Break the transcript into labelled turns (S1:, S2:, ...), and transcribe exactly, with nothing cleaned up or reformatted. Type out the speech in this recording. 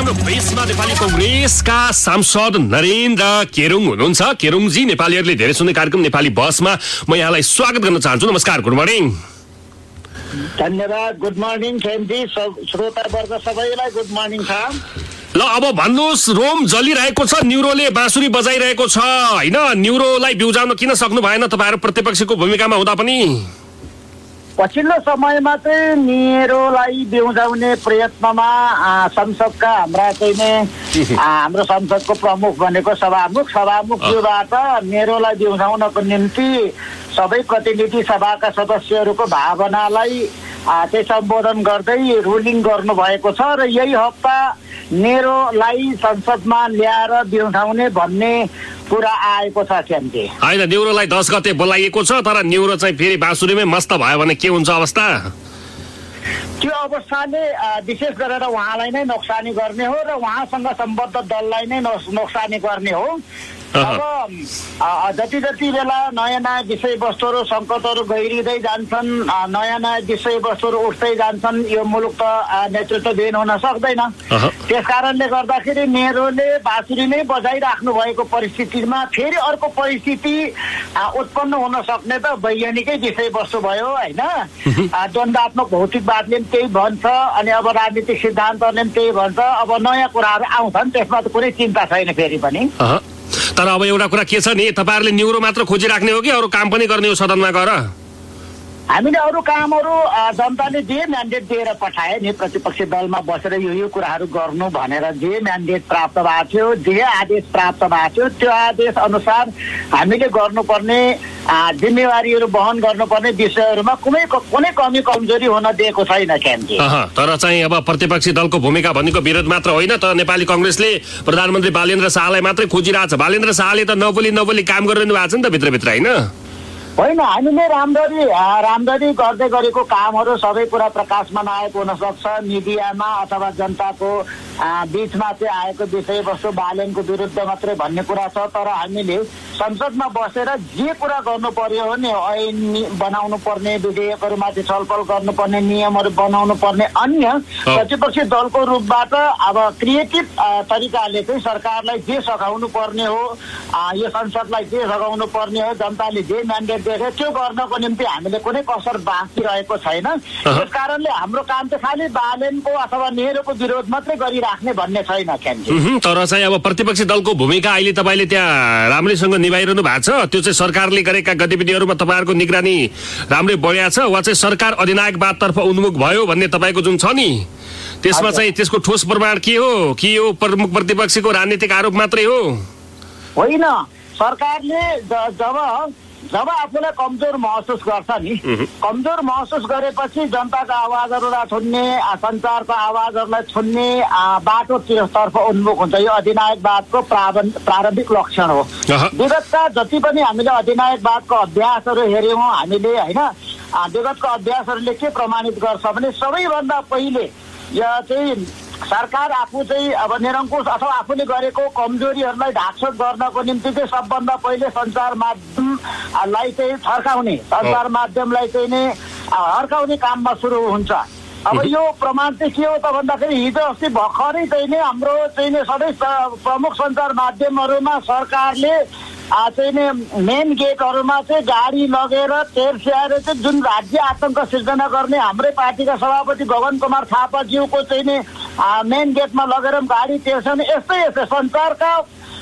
S1: Phone बेसमा Nepali कंग्रेसका सांसद नरेन्द्र केरुङ हुनुहुन्छ। केरुङजी, नेपालीहरूले धेरै सुन्ने कार्यक्रम नेपाली बसमा म यहाँलाई स्वागत गर्न चाहन्छु। नमस्कार, गुड मर्निङ।
S2: धन्यवाद, गुड मर्निङ खेमजी, श्रोता वर्ग सबैलाई गुड मर्निङ छ।
S1: ल अब भन्नुहोस्, रोम जलिरहेको छ, न्युरोले बाँसुरी बजाइरहेको छ होइन, न्युरोलाई बिउजाउन किन सक्नु भएन तपाईँहरू प्रतिपक्षको भूमिकामा हुँदा पनि?
S2: पछिल्लो समयमा चाहिँ नेरोलाई बिउजाउने प्रयत्नमा संसदका हाम्रा चाहिँ नै हाम्रो संसदको प्रमुख भनेको सभामुख सभामुखज्यूबाट नेरोलाई बिउजाउनको निम्ति सबै प्रतिनिधि सभाका सदस्यहरूको भावनालाई चाहिँ सम्बोधन गर्दै रुलिङ गर्नुभएको छ र यही हप्ता नेरोलाई संसदमा ल्याएर बिउजाउने भन्ने कुरा आएको छ खेमजी।
S1: होइन, न्युरोलाई दस गते बोलाइएको छ, तर न्युरो चाहिँ फेरि बाँसुरीमै मस्त भयो भने के हुन्छ अवस्था?
S2: त्यो अवस्थाले विशेष गरेर उहाँलाई नै नोक्सानी गर्ने हो र उहाँसँग सम्बद्ध दललाई नै नोक्सानी गर्ने हो। अब जति जति बेला नयाँ नयाँ विषयवस्तुहरू सङ्कटहरू गहिरिँदै जान्छन्, नयाँ नयाँ विषयवस्तुहरू उठ्दै जान्छन्, यो मुलुक त नेतृत्वविहीन हुन सक्दैन। त्यस कारणले गर्दाखेरि नेहरूले बाँसुरी नै बजाइराख्नु भएको परिस्थितिमा फेरि अर्को परिस्थिति उत्पन्न हुन सक्ने त वैज्ञानिकै विषयवस्तु भयो होइन। द्वन्द्वात्मक भौतिकवादले पनि त्यही भन्छ अनि अब राजनीतिक सिद्धान्तहरूले पनि त्यही भन्छ। अब नयाँ कुराहरू आउँछन्, त्यसमा त कुनै चिन्ता छैन फेरि पनि।
S1: तर अब एउटा कुरा के छ नि, तपाईँहरूले न्युरो मात्र खोजिराख्ने हो कि अरू काम पनि गर्ने हो सदनमा गएर?
S2: हामीले अरू कामहरू जनताले जे म्यान्डेट दिएर पठाए नि, प्रतिपक्षी दलमा बसेर यो यो कुराहरू गर्नु भनेर जे म्यान्डेट प्राप्त भएको थियो, जे आदेश प्राप्त भएको थियो, त्यो आदेश अनुसार हामीले गर्नुपर्ने जिम्मेवारीहरू वहन गर्नुपर्ने विषयहरूमा कुनै कुनै कमी कमजोरी हुन दिएको छैन खेमजी।
S1: तर चाहिँ अब प्रतिपक्षी दलको भूमिका भनेको विरोध मात्र होइन त, नेपाली कंग्रेसले प्रधानमन्त्री बालेन्द्र शाहलाई मात्रै खोजिरहेछ। बालेन्द्र शाहले त नबोली नबोली काम गरिरहनु भएको छ नि त भित्रभित्र होइन?
S2: होइन, हामीले राम्ररी राम्ररी गर्दै गरेको कामहरू सबै कुरा प्रकाशमा नआएको हुनसक्छ, मिडियामा अथवा जनताको बिचमा चाहिँ आएको विषयवस्तु बालेनको विरुद्ध मात्रै भन्ने कुरा छ। तर हामीले संसदमा बसेर जे कुरा गर्नु पर्यो हो नि, ऐन बनाउनु पर्ने, विधेयकहरूमाथि छलफल गर्नुपर्ने, नियमहरू बनाउनु पर्ने, अन्य प्रतिपक्षी दलको रूपबाट अब क्रिएटिभ तरिकाले चाहिँ सरकारलाई जे सघाउनु पर्ने हो, यो संसदलाई जे सघाउनु पर्ने हो, जनताले जे म्यान्डेट देखे त्यो गर्नको निम्ति हामीले कुनै कसर बाँकी रहेको छैन। त्यस कारणले हाम्रो काम चाहिँ खालि बालेनको अथवा नेहरूको विरोध मात्रै गरिराख्ने भन्ने छैन खेमजी।
S1: तर चाहिँ अब प्रतिपक्षी दलको भूमिका अहिले तपाईँले त्यहाँ राम्रैसँग निभाइरहनु भएको छ, त्यो चाहिँ सरकारले गरेका गतिविधिहरूमा तपाईँहरूको निगरानी राम्रै बढिया छ वा चाहिँ सरकार अधिनायकवादतर्फ उन्मुख भयो भन्ने तपाईँको जुन छ नि, त्यसमा चाहिँ त्यसको ठोस प्रमाण के हो कि यो प्रमुख प्रतिपक्षीको राजनीतिक आरोप मात्रै हो? होइन,
S2: सरकारले जब जब आफूलाई कमजोर महसुस गर्छ नि, कमजोर महसुस गरेपछि जनताका आवाजहरूलाई छुन्ने, सञ्चारको आवाजहरूलाई छुन्ने बाटोतर्फ उन्मुख हुन्छ। यो अधिनायकवादको प्रारम्भिक लक्षण हो। विगतका जति पनि हामीले अधिनायकवादको अभ्यासहरू हेऱ्यौँ हामीले होइन, विगतको अभ्यासहरूले के प्रमाणित गर्छ भने सबैभन्दा पहिले यो चाहिँ सरकार आफू चाहिँ अब निरङ्कुश अथवा आफूले गरेको कमजोरीहरूलाई ढाकछोप गर्नको निम्ति चाहिँ सबभन्दा पहिले सञ्चार माध्यमलाई चाहिँ थर्काउने, सञ्चार माध्यमलाई चाहिँ नै हर्काउने काममा सुरु हुन्छ। अब यो प्रमाण चाहिँ के हो त भन्दाखेरि हिजो अस्ति भर्खरै चाहिँ नै हाम्रो चाहिँ नै सबै प्रमुख सञ्चार माध्यमहरूमा सरकारले चाहिँ नि मेन गेटहरूमा चाहिँ गाडी लगेर तेर्स्याएर चाहिँ जुन राज्य आतङ्क सिर्जना गर्ने हाम्रै पार्टीका सभापति गगन कुमार थापाज्यूको चाहिँ नि मेन गेटमा लगेर गाडी तेर्स्याउने, यस्तै यस्तै सञ्चारका